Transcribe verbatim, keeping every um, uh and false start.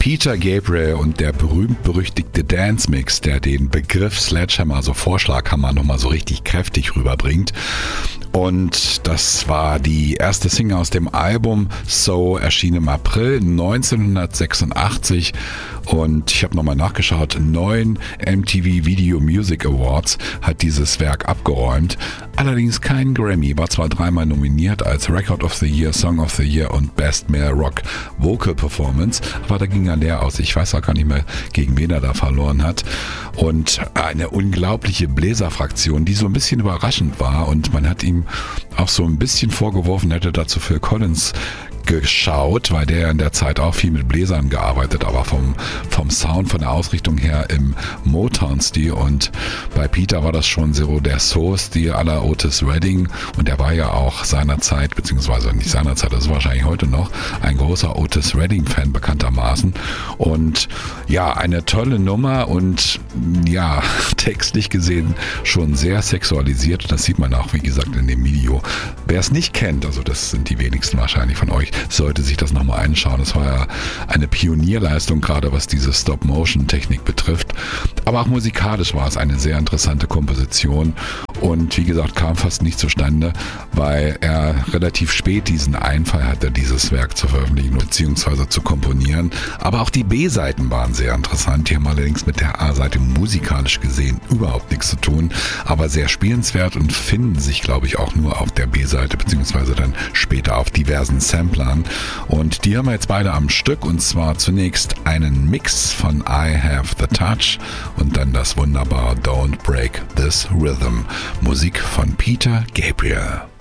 Peter Gabriel und der berühmt-berüchtigte Dance Mix, der den Begriff Sledgehammer, also Vorschlaghammer, nochmal so richtig kräftig rüberbringt. Und das war die erste Single aus dem Album So, erschien im April neunzehnhundertsechsundachtzig. Und ich habe nochmal nachgeschaut, neun M T V Video Music Awards hat dieses Werk abgeräumt. Allerdings kein Grammy, war zwar dreimal nominiert als Record of the Year, Song of the Year und Best Male Rock Vocal Performance, aber da ging er leer aus. Ich weiß auch gar nicht mehr, gegen wen er da verloren hat. Und eine unglaubliche Bläserfraktion, die so ein bisschen überraschend war, und man hat ihm auch so ein bisschen vorgeworfen, hätte dazu Phil Collins geschaut, weil der in der Zeit auch viel mit Bläsern gearbeitet, aber vom, vom Sound, von der Ausrichtung her im Motown-Stil, und bei Peter war das schon so der Soul-Stil à la Otis Redding, und er war ja auch seinerzeit, beziehungsweise nicht seinerzeit, das ist wahrscheinlich heute noch, ein großer Otis Redding-Fan bekanntermaßen, und ja, eine tolle Nummer und ja, textlich gesehen schon sehr sexualisiert, das sieht man auch, wie gesagt, in dem Video. Wer es nicht kennt, also das sind die wenigsten wahrscheinlich von euch, sollte sich das nochmal einschauen. Das war ja eine Pionierleistung, gerade was diese Stop-Motion-Technik betrifft. Aber auch musikalisch war es eine sehr interessante Komposition und wie gesagt, kam fast nicht zustande, weil er relativ spät diesen Einfall hatte, dieses Werk zu veröffentlichen bzw. zu komponieren. Aber auch die B-Seiten waren sehr interessant. Die haben allerdings mit der A-Seite musikalisch gesehen überhaupt nichts zu tun, aber sehr spielenswert und finden sich, glaube ich, auch nur auf der B-Seite bzw. dann später auf diversen Samplern. Und die haben wir jetzt beide am Stück, und zwar zunächst einen Mix von I Have the Touch und dann das wunderbare Don't Break This Rhythm. Musik von Peter Gabriel.